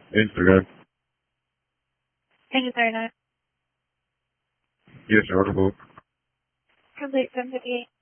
Instagram. Can you turn on? Yes, audible. Complete 78.